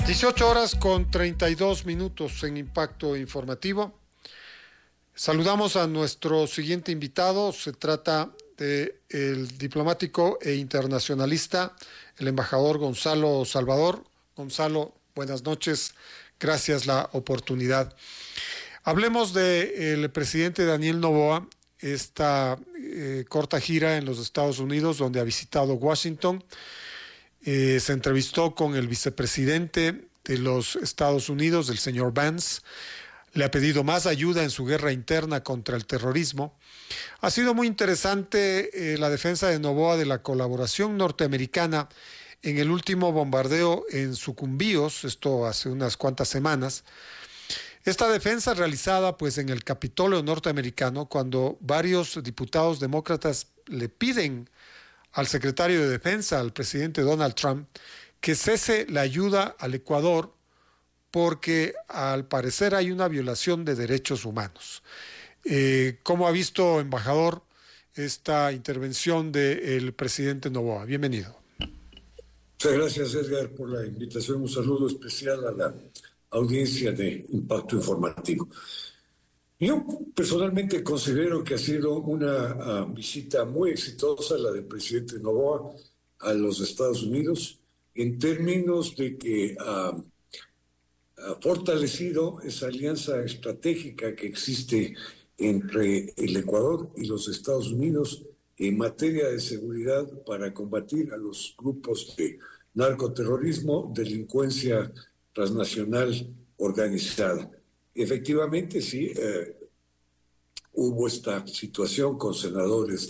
18 horas con 32 minutos en Impacto Informativo. Saludamos a nuestro siguiente invitado. Se trata del diplomático e internacionalista, el embajador Gonzalo Salvador. Gonzalo, buenas noches. Gracias la oportunidad. Hablemos del presidente Daniel Noboa, esta corta gira en los Estados Unidos, donde ha visitado Washington. Se entrevistó con el vicepresidente de los Estados Unidos, el señor Vance. Le ha pedido más ayuda en su guerra interna contra el terrorismo. Ha sido muy interesante la defensa de Noboa de la colaboración norteamericana en el último bombardeo en Sucumbíos, esto hace unas cuantas semanas. Esta defensa realizada pues en el Capitolio norteamericano, cuando varios diputados demócratas le piden al secretario de Defensa, al presidente Donald Trump, que cese la ayuda al Ecuador porque al parecer hay una violación de derechos humanos. ¿Cómo ha visto, embajador, esta intervención del presidente Noboa? Bienvenido. Muchas gracias, Edgar, por la invitación. Un saludo especial a la audiencia de Impacto Informativo. Yo personalmente considero que ha sido una visita muy exitosa la del presidente Noboa a los Estados Unidos, en términos de que ha fortalecido esa alianza estratégica que existe entre el Ecuador y los Estados Unidos en materia de seguridad para combatir a los grupos de narcoterrorismo, delincuencia transnacional organizada. Efectivamente, sí, hubo esta situación con senadores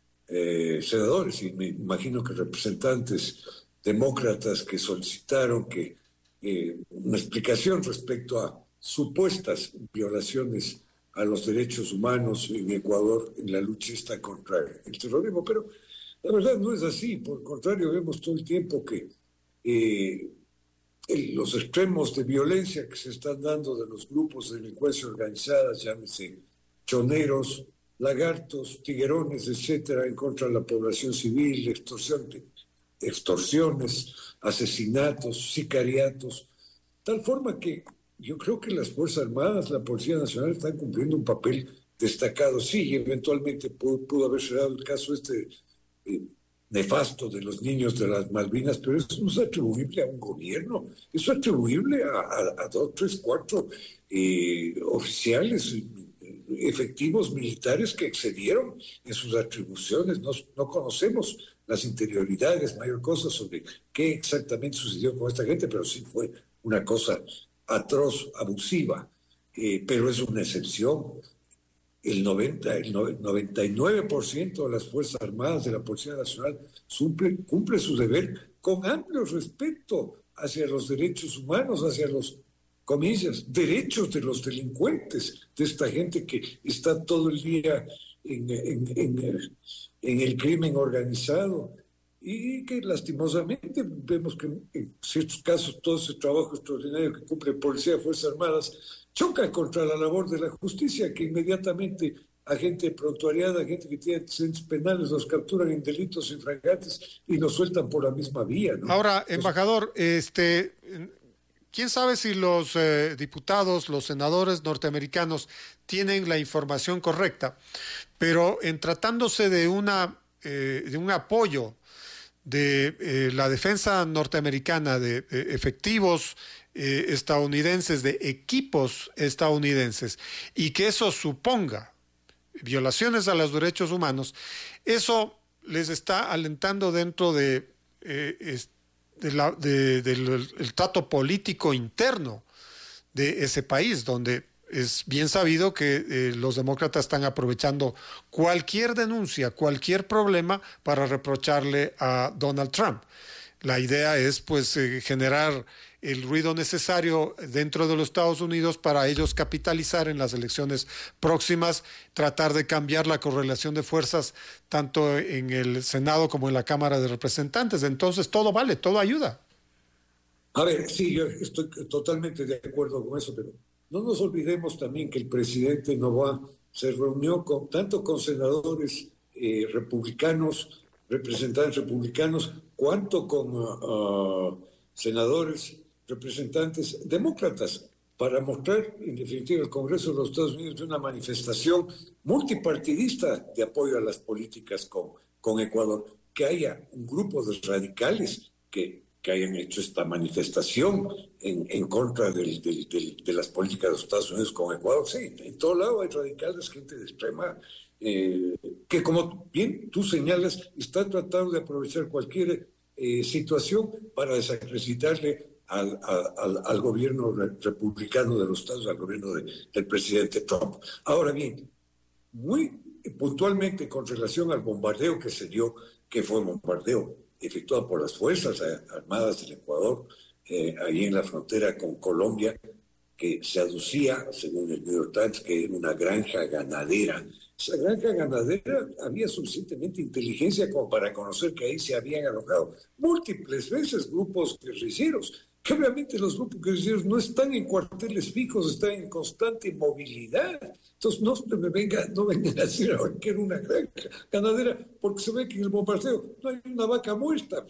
y me imagino que representantes demócratas que solicitaron que una explicación respecto a supuestas violaciones a los derechos humanos en Ecuador en la lucha esta contra el terrorismo, pero la verdad no es así. Por el contrario, vemos todo el tiempo que los extremos de violencia que se están dando de los grupos de delincuencia organizada, llámese choneros, lagartos, tiguerones, etcétera, en contra de la población civil, extorsiones, asesinatos, sicariatos, tal forma que yo creo que las Fuerzas Armadas, la Policía Nacional están cumpliendo un papel destacado. Sí, eventualmente pudo haberse dado el caso nefasto de los niños de las Malvinas, pero eso no es atribuible a un gobierno, eso es atribuible a 2, 3, 4 oficiales efectivos militares que excedieron en sus atribuciones. No conocemos las interioridades, mayor cosa sobre qué exactamente sucedió con esta gente, pero sí fue una cosa atroz, abusiva, pero es una excepción. El 99% de las Fuerzas Armadas de la Policía Nacional cumple su deber con amplio respeto hacia los derechos humanos, hacia los, comillas, derechos de los delincuentes, de esta gente que está todo el día en el crimen organizado y que lastimosamente vemos que en ciertos casos todo ese trabajo extraordinario que cumple Policía y Fuerzas Armadas choca contra la labor de la justicia, que inmediatamente a gente prontuariada, a gente que tiene antecedentes penales, los capturan en delitos infragantes y los sueltan por la misma vía, ¿no? Ahora, embajador, ¿quién sabe si los diputados, los senadores norteamericanos tienen la información correcta? Pero en tratándose de un apoyo de la defensa norteamericana, de efectivos estadounidenses, de equipos estadounidenses, y que eso suponga violaciones a los derechos humanos, eso les está alentando dentro del trato político interno de ese país, donde es bien sabido que los demócratas están aprovechando cualquier denuncia, cualquier problema para reprocharle a Donald Trump. La idea es pues generar el ruido necesario dentro de los Estados Unidos para ellos capitalizar en las elecciones próximas, tratar de cambiar la correlación de fuerzas tanto en el Senado como en la Cámara de Representantes. Entonces todo vale, todo ayuda. A ver, sí, yo estoy totalmente de acuerdo con eso, pero no nos olvidemos también que el presidente Noboa se reunió tanto con senadores republicanos, representantes republicanos, cuanto con senadores representantes demócratas para mostrar, en definitiva, el Congreso de los Estados Unidos de una manifestación multipartidista de apoyo a las políticas con Ecuador, que haya un grupo de radicales que hayan hecho esta manifestación en contra de las políticas de los Estados Unidos con Ecuador. Sí, en todo lado hay radicales, gente de extrema, que como bien tú señalas, está tratando de aprovechar cualquier situación para desacreditarle al gobierno republicano de los Estados, al gobierno del presidente Trump. Ahora bien, muy puntualmente con relación al bombardeo que se dio, que fue un bombardeo efectuado por las Fuerzas Armadas del Ecuador, ahí en la frontera con Colombia, que se aducía, según el New York Times, que era una granja ganadera. Esa granja ganadera había suficientemente inteligencia como para conocer que ahí se habían alojado múltiples veces grupos guerrilleros, que obviamente los grupos guerrilleros no están en cuarteles fijos, están en constante movilidad. Entonces no vengan a decir ahora que era una granja ganadera, porque se ve que en el bombardeo no hay una vaca muerta.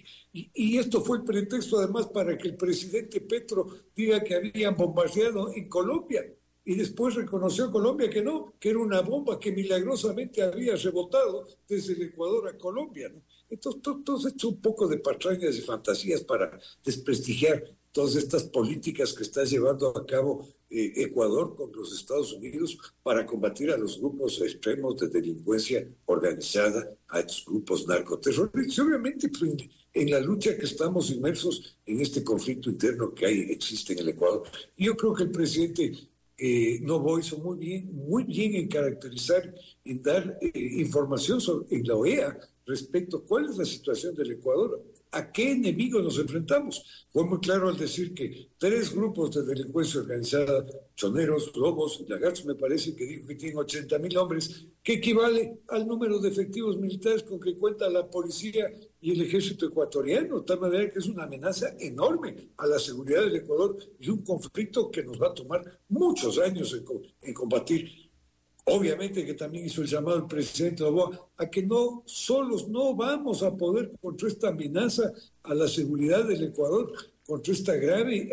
Y esto fue el pretexto además para que el presidente Petro diga que habían bombardeado en Colombia. Y después reconoció a Colombia que no, que era una bomba que milagrosamente había rebotado desde el Ecuador a Colombia, ¿no? Entonces, todo esto un poco de patrañas y fantasías para desprestigiar todas estas políticas que está llevando a cabo Ecuador con los Estados Unidos para combatir a los grupos extremos de delincuencia organizada, a estos grupos narcoterroristas. Y obviamente, pues, en la lucha que estamos inmersos en este conflicto interno que existe en el Ecuador. Y yo creo que el presidente Noboa hizo muy bien en caracterizar, en dar información en la OEA respecto a cuál es la situación del Ecuador, a qué enemigos nos enfrentamos. Fue muy claro al decir que 3 grupos de delincuencia organizada, choneros, lobos, lagartos, me parece que dijo que tienen 80,000 hombres, que equivale al número de efectivos militares con que cuenta la policía y el ejército ecuatoriano, de tal manera que es una amenaza enorme a la seguridad del Ecuador y un conflicto que nos va a tomar muchos años en combatir. Obviamente que también hizo el llamado el presidente Noboa a que solos no vamos a poder contra esta amenaza a la seguridad del Ecuador, contra esta grave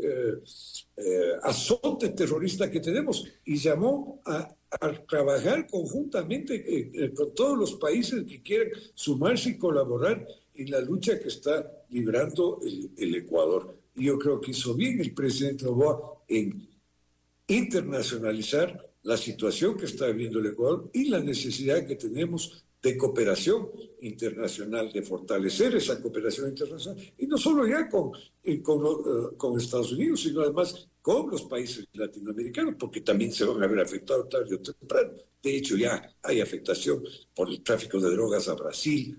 azote terrorista que tenemos, y llamó a trabajar conjuntamente con todos los países que quieran sumarse y colaborar en la lucha que está librando el Ecuador. Y yo creo que hizo bien el presidente Noboa en internacionalizar la situación que está viviendo el Ecuador y la necesidad que tenemos de cooperación internacional, de fortalecer esa cooperación internacional, y no solo ya con Estados Unidos, sino además con los países latinoamericanos, porque también se van a ver afectados tarde o temprano. De hecho, ya hay afectación por el tráfico de drogas a Brasil,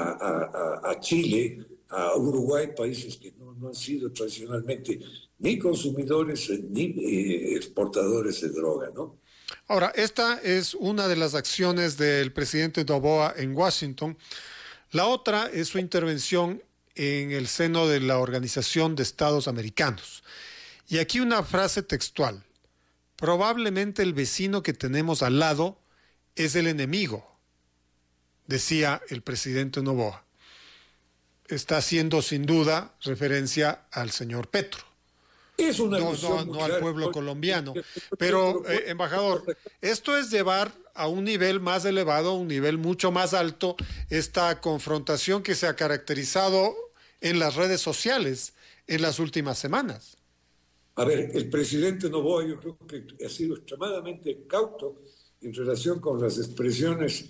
a Chile, a Uruguay, países que no han sido tradicionalmente ni consumidores ni exportadores de droga, ¿no? Ahora, esta es una de las acciones del presidente Noboa en Washington. La otra es su intervención en el seno de la Organización de Estados Americanos. Y aquí una frase textual: probablemente el vecino que tenemos al lado es el enemigo, decía el presidente Noboa. Está haciendo sin duda referencia al señor Petro. Es una no al pueblo colombiano. Pero, embajador, esto es llevar a un nivel más elevado, a un nivel mucho más alto, esta confrontación que se ha caracterizado en las redes sociales en las últimas semanas. A ver, el presidente Noboa yo creo que ha sido extremadamente cauto en relación con las expresiones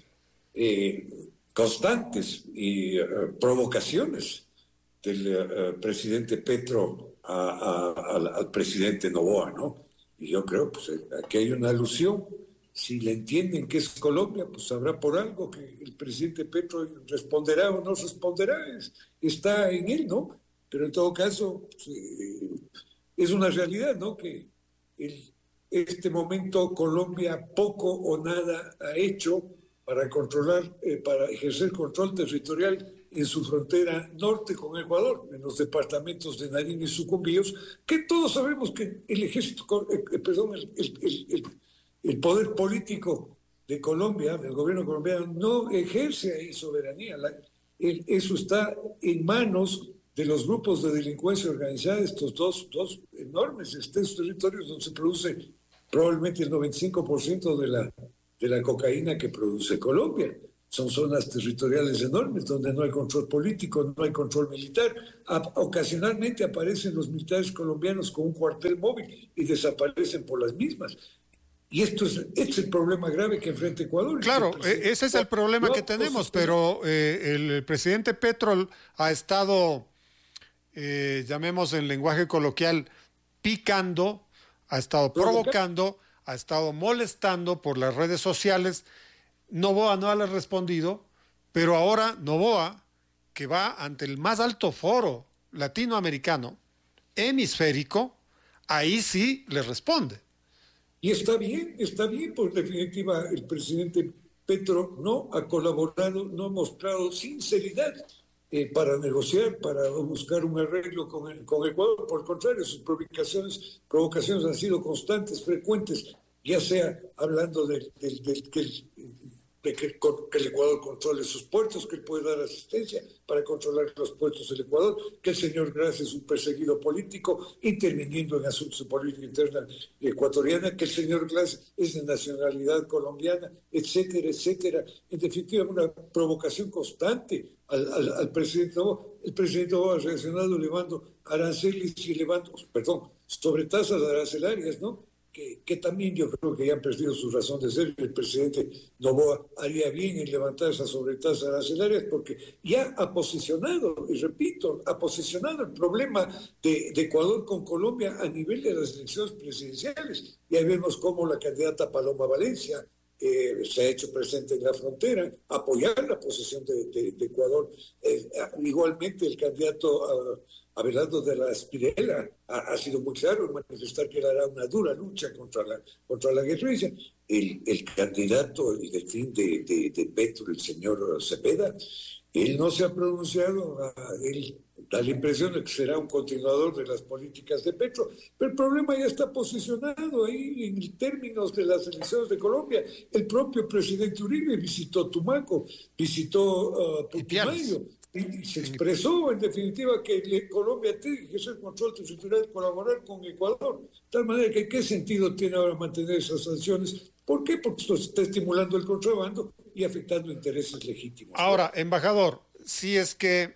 constantes y provocaciones del presidente Petro al presidente Noboa, ¿no? Y yo creo pues aquí hay una alusión. Si le entienden que es Colombia, pues sabrá por algo que el presidente Petro responderá o no responderá, está en él, ¿no? Pero en todo caso pues, es una realidad, ¿no? Que este momento Colombia poco o nada ha hecho para controlar, para ejercer control territorial en su frontera norte con Ecuador, en los departamentos de Nariño y Sucumbíos, que todos sabemos que el ejército, el poder político de Colombia, del gobierno colombiano, no ejerce ahí soberanía. Eso está en manos de los grupos de delincuencia organizada, estos dos enormes extensos territorios donde se produce probablemente el 95% de la cocaína que produce Colombia. Son zonas territoriales enormes donde no hay control político, no hay control militar. Ocasionalmente aparecen los militares colombianos con un cuartel móvil y desaparecen por las mismas. Y este es el problema grave que enfrenta Ecuador. Claro, ese es el problema que tenemos, pero el presidente Petro ha estado, llamemos en lenguaje coloquial, picando, ha estado provocando, ha estado molestando por las redes sociales. Noboa no le ha respondido, pero ahora Noboa, que va ante el más alto foro latinoamericano, hemisférico, ahí sí le responde. Y está bien, por definitiva el presidente Petro no ha colaborado, no ha mostrado sinceridad para negociar, para buscar un arreglo con Ecuador. Por el contrario, sus provocaciones han sido constantes, frecuentes, ya sea hablando de que el Ecuador controle sus puertos, que él puede dar asistencia para controlar los puertos del Ecuador, que el señor Glass es un perseguido político interviniendo en asuntos de política interna ecuatoriana, que el señor Glass es de nacionalidad colombiana, etcétera, etcétera. En definitiva, una provocación constante al presidente Noboa. El presidente Noboa ha reaccionado elevando aranceles y sobretasas arancelarias, ¿no? Que también yo creo que ya han perdido su razón de ser. El presidente Noboa haría bien en levantar esas sobretasas arancelarias porque ya ha posicionado, y repito, ha posicionado el problema de Ecuador con Colombia a nivel de las elecciones presidenciales. Y ahí vemos cómo la candidata Paloma Valencia se ha hecho presente en la frontera, apoyar la posición de Ecuador. Igualmente el candidato Abelardo de la Espriella ha sido muy claro en manifestar que él hará una dura lucha contra la guerrilla. El candidato, el delfín de Petro, el señor Cepeda, él no se ha pronunciado, él da la impresión de que será un continuador de las políticas de Petro, pero el problema ya está posicionado ahí en términos de las elecciones de Colombia. El propio presidente Uribe visitó Tumaco, visitó Putumayo, y se expresó en definitiva que Colombia tiene que ejercer control territorial y colaborar con Ecuador. De tal manera que ¿qué sentido tiene ahora mantener esas sanciones? ¿Por qué? Porque esto está estimulando el contrabando y afectando intereses legítimos. Ahora, embajador, si es que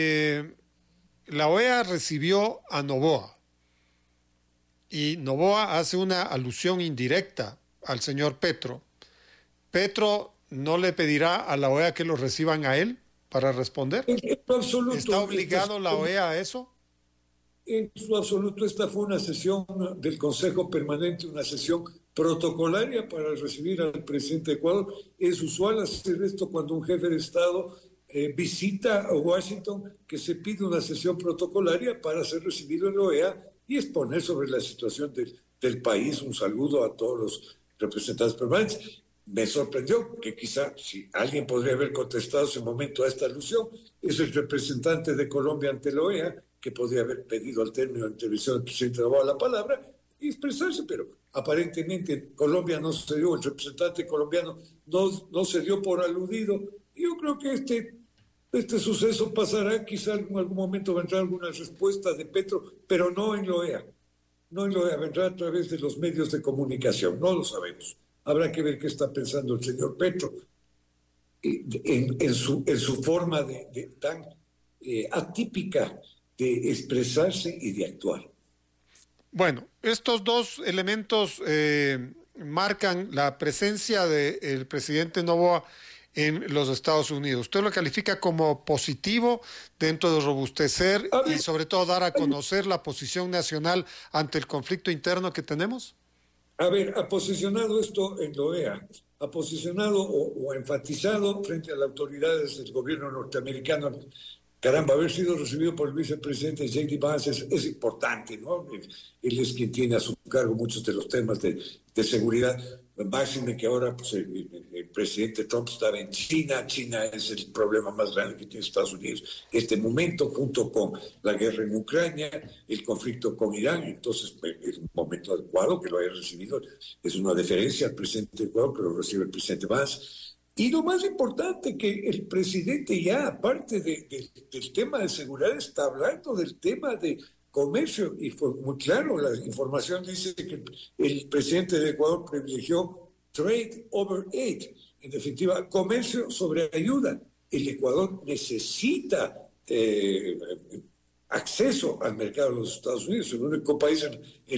la OEA recibió a Noboa y Noboa hace una alusión indirecta al señor Petro, ¿Petro no le pedirá a la OEA que lo reciban a él para responder? En absoluto, ¿Está obligado la OEA a eso? En su absoluto, esta fue una sesión del Consejo Permanente, una sesión protocolaria para recibir al presidente de Ecuador. Es usual hacer esto cuando un jefe de Estado visita a Washington, que se pide una sesión protocolaria para ser recibido en la OEA y exponer sobre la situación del país. Un saludo a todos los representantes permanentes. Me sorprendió que quizá, si alguien podría haber contestado en ese momento a esta alusión, es el representante de Colombia ante la OEA, que podría haber pedido al término de la intervención del presidente Noboa la palabra y expresarse, pero aparentemente Colombia no se dio, el representante colombiano no se dio por aludido. Yo creo que este suceso pasará, quizá en algún momento vendrá alguna respuesta de Petro, pero no en la OEA. No en la OEA, vendrá a través de los medios de comunicación, no lo sabemos. Habrá que ver qué está pensando el señor Petro en su forma tan atípica de expresarse y de actuar. Bueno, estos dos elementos marcan la presencia del presidente Noboa en los Estados Unidos. ¿Usted lo califica como positivo dentro de robustecer y sobre todo dar a conocer la posición nacional ante el conflicto interno que tenemos? A ver, ha posicionado esto en la OEA, ha posicionado o enfatizado frente a las autoridades del gobierno norteamericano. Caramba, haber sido recibido por el vicepresidente J.D. Vance es importante, ¿no? Él es quien tiene a su cargo muchos de los temas de seguridad. Máxime que ahora pues, el presidente Trump estaba en China. China es el problema más grande que tiene Estados Unidos este momento, junto con la guerra en Ucrania, el conflicto con Irán. Entonces es un momento adecuado que lo haya recibido. Es una deferencia al presidente de Ecuador, que lo recibe el presidente Vance. Y lo más importante, que el presidente ya, aparte del tema de seguridad, está hablando del tema de comercio, y fue muy claro, la información dice que el presidente de Ecuador privilegió trade over aid, en definitiva, comercio sobre ayuda. El Ecuador necesita acceso al mercado de los Estados Unidos, el único país en